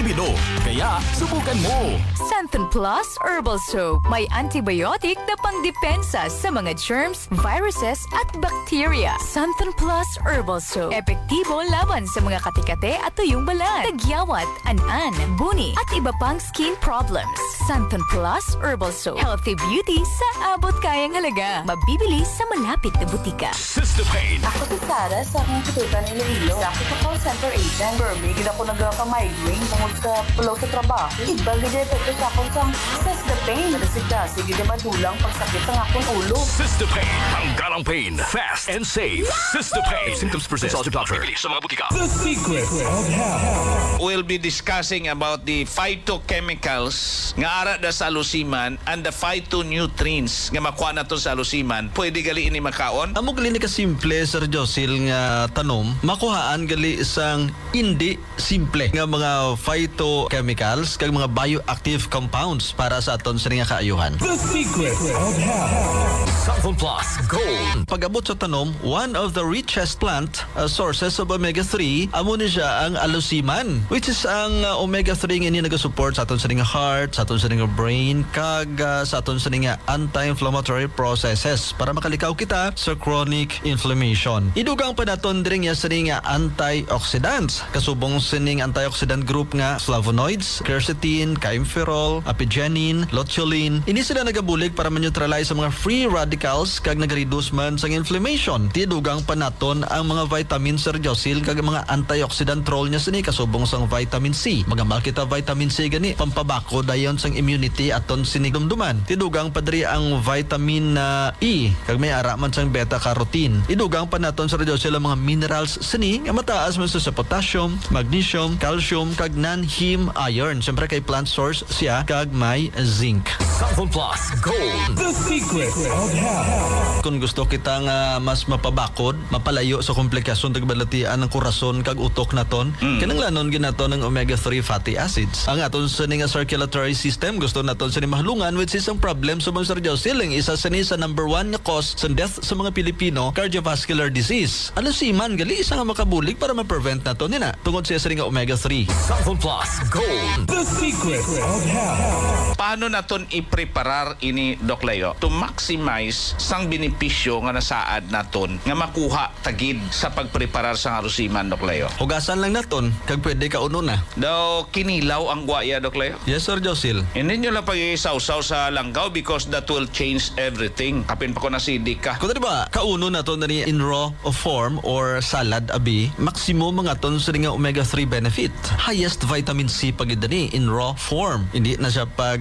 bibilo. Kaya subukan mo. Santon Plus Herbal Soap. May antibiotic na pangdepensa sa mga germs, viruses at bacteria. Santon Plus Herbal Soap. Epektibo laban sa mga katikate at tuyong balat, tagyawat, an-an, buni at iba pang skin problems. Santon Plus Herbal Soap. Healthy beauty sa abot kayang halaga. Mabibili sa malapit na butika. Sister Pain. Ako si Sarah sa akong kitutan ni Lilo. Ako sa call center agent. Permigid ako nagka-migraine tungkol sa pulaw sa trabaho. Iba gid epekto sa akong Sister Pain. Nalasita, sige di madulang pagsakit ang akong ulo. Sister Pain. Tanggalang pain. Fast and safe. Sister Pain. Symptoms persist. Consult your doctor. Bibili sa mga butika. The secret of health. We'll be discussing about the phytochemicals nga ara da sa alusiman and the phytonutrients nga makuha na to sa alusiman. Pwede gali ini makaon? Amo gali ni ka simple Sir Josil nga tanom, makuhaan gali isang hindi simple nga mga phytochemicals kag mga bioactive compounds para sa aton sa nga kaayuhan. The secret of health. Santon Plus Gold. Pag-abot sa tanom, one of the richest plant sources of omega-3 amo ni siya ang alusiman, which is ang omega-3 nga ini nagasupport sa aton sa nga heart, sa aton sa nga brain kag sa aton sa nga anti-inflammatory processes para makalikaw kita sa chronic inflammation. Idugang pa naton diri nga sa nga antioxidants. Kasubong sining antioxidant group nga flavonoids, quercetin, kaempferol, apigenin, luteolin. Ini sila nagabulig para ma-neutralize sa mga free radicals kag nag-reduce man sa inflammation. Tidugang pa naton ang mga vitamins Sir Josil kag mga antioxidant role niya sini kasubong sang vitamin C. Magamal kita vitamin C gani pampabako dayon sang immunity aton sini dumduman. Tidugang pa diri ang vitamin E kag may ara man sang beta carotene. Idugang pa naton Sir Josil ang mga minerals sini nga mataas man sa potassium, magnesium, calcium kag non-heme iron. Siyempre kay plant source siya kag may zinc. Santon Plus Gold. The secret of health. Kung gusto kita nga mas mapabakod, mapalayo sa komplikasyon tagbalatian ng korason kag utok naton, kinanglanon ginaton ng omega-3 fatty acids. Ang aton sa nga circulatory system gusto naton sa mahulungan which is ang problem sa mga Sir Josil. Isa sa number 1 nga cause sa death sa mga Pilipino, cardiovascular disease. Alusiman gali isa nga makabulig para ma-prevent naton nina tungod sa nga omega-3. Santon Plus Gold. The secret of health. Paano naton i-preparar ini Doc Leo to maximize sang benepisyo nga nasaad naton nga makuha tagid sa pagpreparar sa alusiman Doc Leo? Hugasan lang naton kag pwede ka uno na. Daw kinilaw ang guaya Doc Leo? Yes Sir Josil. Hindi nyo lang pag-iisaw-saw sa langgaw because that will change everything. Kapin pa ko nasidik ka. Kung diba, kauno na to na in raw form or salad abi, maximum mga ton sa nga omega-3 benefit. Highest vitamin C pag idani in raw form. Hindi na siya pag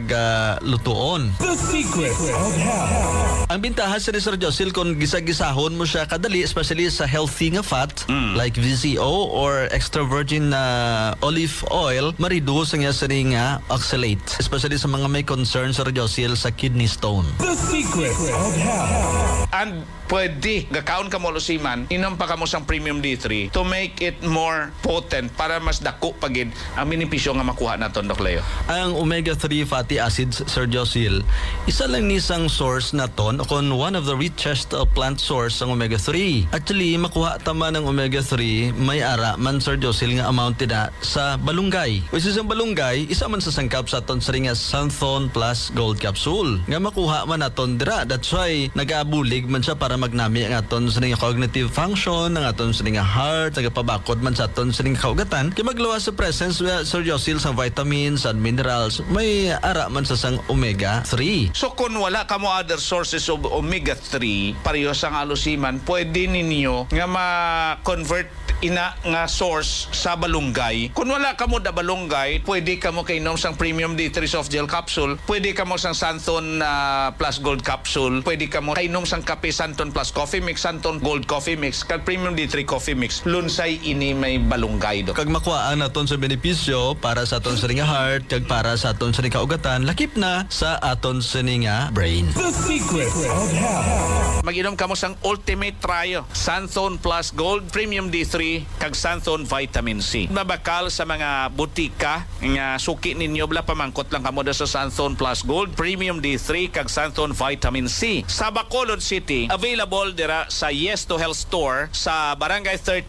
lutuon. The secret of health. Ang bintahan sa Sir Josil kung gisag-gisahon mo siya kadali, especially sa healthy nga fat like VCO or extra virgin olive oil, ma-reduce ang sa nga oxalate. Especially sa mga may concern Sir Josil sa kidney stone. The secret of health. And pwede, gakaon ka mo alusiman, inom pa ka mo sang premium D3 to make it more potent para mas dako pagid ang benepisyo nga makuha naton Doc Leo. Ang omega-3 fatty acids, Sir Josil, isa lang nisang source naton o kung one of the richest plant source ang omega-3. Actually, makuha tama ng omega-3 may ara man Sir Josil nga amount na sa balunggay. Which is ang balunggay, isa man sa sangkap sa aton sa nga Santon Plus Gold Capsule. Nga makuha man naton dira. That's why nag-aabulig man siya para magnami ang aton sa nga cognitive function, ang aton sa nga heart, nagapabakod man sa aton sa nga kaugatan. Kaya maglawas sa presence Sir Josil sa vitamins and minerals, may ara man sa sang omega-3. So kung wala ka mo other sources of omega-3 pareho sang alusiman, pwede ninyo nga ma-convert ina nga source sa balunggay. Kung wala ka mo da balunggay, pwede ka mo kainom sang premium D3 soft gel capsule, pwede ka mo sang Santon Plus Gold capsule, pwede ka mo kainom sang kape Santon Plus Coffee Mix, Santon Gold Coffee Mix, kag premium D3 Coffee Mix. Lunsay ini may balunggay do. Kag makuhaan naton sa benepisyo para sa aton sa nga heart, kag para sa aton sa nga kaugatan, lakip na sa aton sa nga brain. The secret of health. Mag-inom ka mo sang Ultimate Trio, Santon Plus Gold, Premium D3, kag Santon Vitamin C. Mabakal sa mga butika nga suki ninyo bala pamangkot lang kamo sa Santon Plus Gold, Premium D3, kag Santon Vitamin C. Sa Bacolod City, available dira sa Yes to Health Store sa Barangay 30